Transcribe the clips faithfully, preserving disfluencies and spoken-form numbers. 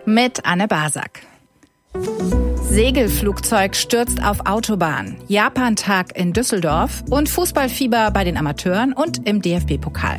Mit Anne Basak. Segelflugzeug stürzt auf Autobahn, Japan-Tag in Düsseldorf und Fußballfieber bei den Amateuren und im D F B-Pokal.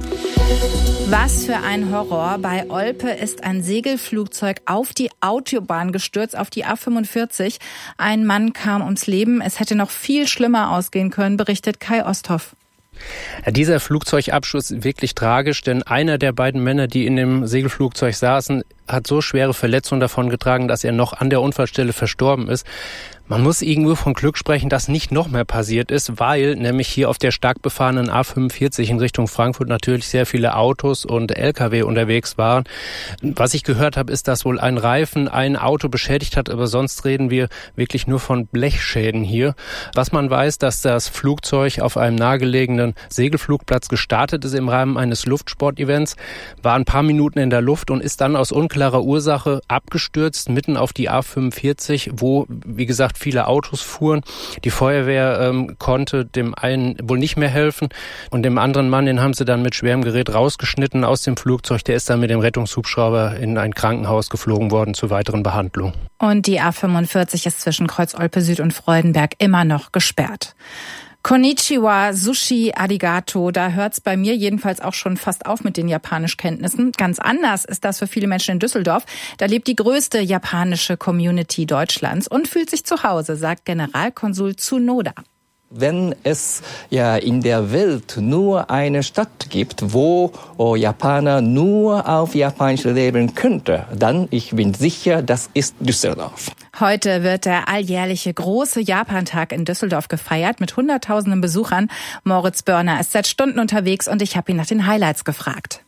Was für ein Horror. Bei Olpe ist ein Segelflugzeug auf die Autobahn gestürzt, auf die A fünfundvierzig. Ein Mann kam ums Leben. Es hätte noch viel schlimmer ausgehen können, berichtet Kai Osthoff. Ja, dieser Flugzeugabschuss ist wirklich tragisch, denn einer der beiden Männer, die in dem Segelflugzeug saßen, hat so schwere Verletzungen davongetragen, dass er noch an der Unfallstelle verstorben ist. Man muss irgendwo von Glück sprechen, dass nicht noch mehr passiert ist, weil nämlich hier auf der stark befahrenen A fünfundvierzig in Richtung Frankfurt natürlich sehr viele Autos und L K W unterwegs waren. Was ich gehört habe, ist, dass wohl ein Reifen ein Auto beschädigt hat, aber sonst reden wir wirklich nur von Blechschäden hier. Was man weiß, dass das Flugzeug auf einem nahegelegenen Segelflugplatz gestartet ist im Rahmen eines Luftsportevents, war ein paar Minuten in der Luft und ist dann aus unklarer Ursache abgestürzt, mitten auf die A fünfundvierzig, wo, wie gesagt, viele Autos fuhren. Die Feuerwehr ähm, konnte dem einen wohl nicht mehr helfen und dem anderen Mann, den haben sie dann mit schwerem Gerät rausgeschnitten aus dem Flugzeug. Der ist dann mit dem Rettungshubschrauber in ein Krankenhaus geflogen worden zur weiteren Behandlung. Und die A fünfundvierzig ist zwischen Kreuz Olpe Süd und Freudenberg immer noch gesperrt. Konnichiwa, Sushi, Arigato, da hört's bei mir jedenfalls auch schon fast auf mit den Japanischkenntnissen. Ganz anders ist das für viele Menschen in Düsseldorf. Da lebt die größte japanische Community Deutschlands und fühlt sich zu Hause, sagt Generalkonsul Tsunoda. Wenn es ja in der Welt nur eine Stadt gibt, wo oh, Japaner nur auf Japanisch leben könnte, dann, ich bin sicher, das ist Düsseldorf. Heute wird der alljährliche große Japan-Tag in Düsseldorf gefeiert mit hunderttausenden Besuchern. Moritz Börner ist seit Stunden unterwegs und ich habe ihn nach den Highlights gefragt.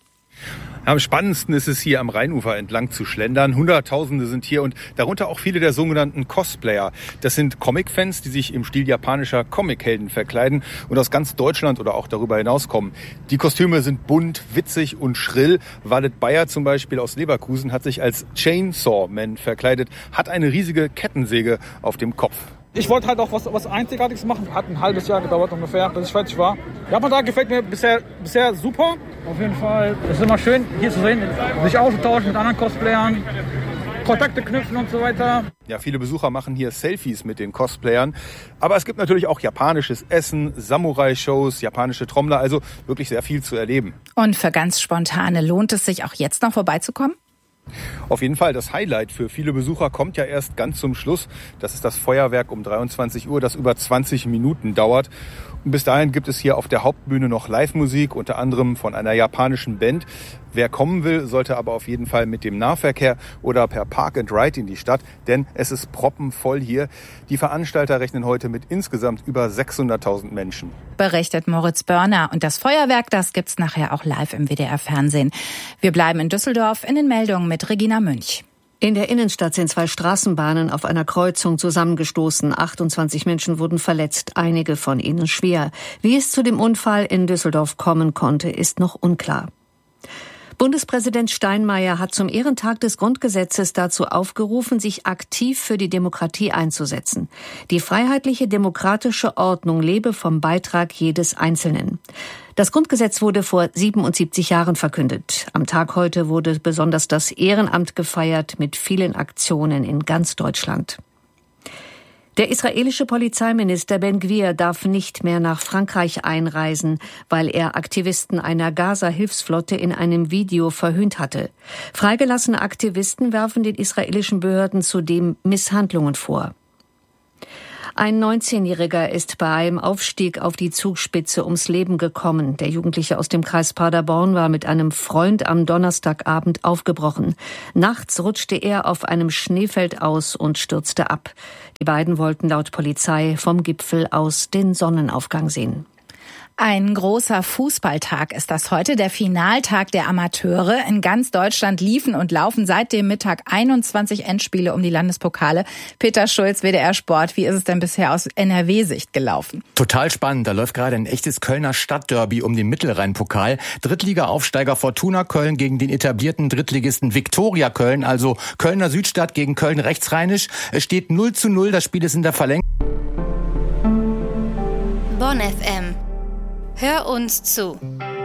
Am spannendsten ist es hier am Rheinufer entlang zu schlendern. Hunderttausende sind hier und darunter auch viele der sogenannten Cosplayer. Das sind Comic-Fans, die sich im Stil japanischer Comic-Helden verkleiden und aus ganz Deutschland oder auch darüber hinaus kommen. Die Kostüme sind bunt, witzig und schrill. Wallet Bayer zum Beispiel aus Leverkusen hat sich als Chainsaw Man verkleidet, hat eine riesige Kettensäge auf dem Kopf. Ich wollte halt auch was, was Einzigartiges machen. Hat ein halbes Jahr gedauert ungefähr, bis ich fertig war. Japan-Tag gefällt mir bisher, bisher super. Auf jeden Fall. Es ist immer schön, hier zu sehen, sich auszutauschen mit anderen Cosplayern, Kontakte knüpfen und so weiter. Ja, viele Besucher machen hier Selfies mit den Cosplayern. Aber es gibt natürlich auch japanisches Essen, Samurai-Shows, japanische Trommler, also wirklich sehr viel zu erleben. Und für ganz Spontane lohnt es sich auch jetzt noch vorbeizukommen? Auf jeden Fall, das Highlight für viele Besucher kommt ja erst ganz zum Schluss. Das ist das Feuerwerk um dreiundzwanzig Uhr, das über zwanzig Minuten dauert. Und bis dahin gibt es hier auf der Hauptbühne noch Live-Musik, unter anderem von einer japanischen Band. Wer kommen will, sollte aber auf jeden Fall mit dem Nahverkehr oder per Park and Ride in die Stadt, denn es ist proppenvoll hier. Die Veranstalter rechnen heute mit insgesamt über sechshunderttausend Menschen. Berichtet Moritz Börner. Und das Feuerwerk, das gibt's nachher auch live im W D R-Fernsehen. Wir bleiben in Düsseldorf in den Meldungen mit Regina Münch. In der Innenstadt sind zwei Straßenbahnen auf einer Kreuzung zusammengestoßen. achtundzwanzig Menschen wurden verletzt, einige von ihnen schwer. Wie es zu dem Unfall in Düsseldorf kommen konnte, ist noch unklar. Bundespräsident Steinmeier hat zum Ehrentag des Grundgesetzes dazu aufgerufen, sich aktiv für die Demokratie einzusetzen. Die freiheitliche demokratische Ordnung lebe vom Beitrag jedes Einzelnen. Das Grundgesetz wurde vor siebenundsiebzig Jahren verkündet. Am Tag heute wurde besonders das Ehrenamt gefeiert mit vielen Aktionen in ganz Deutschland. Der israelische Polizeiminister Ben-Gvir darf nicht mehr nach Frankreich einreisen, weil er Aktivisten einer Gaza-Hilfsflotte in einem Video verhöhnt hatte. Freigelassene Aktivisten werfen den israelischen Behörden zudem Misshandlungen vor. Ein neunzehnjähriger ist bei einem Aufstieg auf die Zugspitze ums Leben gekommen. Der Jugendliche aus dem Kreis Paderborn war mit einem Freund am Donnerstagabend aufgebrochen. Nachts rutschte er auf einem Schneefeld aus und stürzte ab. Die beiden wollten laut Polizei vom Gipfel aus den Sonnenaufgang sehen. Ein großer Fußballtag ist das heute, der Finaltag der Amateure. In ganz Deutschland liefen und laufen seit dem Mittag einundzwanzig Endspiele um die Landespokale. Peter Schulz, W D R Sport, wie ist es denn bisher aus N R W-Sicht gelaufen? Total spannend, da läuft gerade ein echtes Kölner Stadtderby um den Mittelrhein-Pokal. Drittliga-Aufsteiger Fortuna Köln gegen den etablierten Drittligisten Viktoria Köln, also Kölner Südstadt gegen Köln rechtsrheinisch. Es steht null zu null, das Spiel ist in der Verlängerung. Bonn F M. Hör uns zu.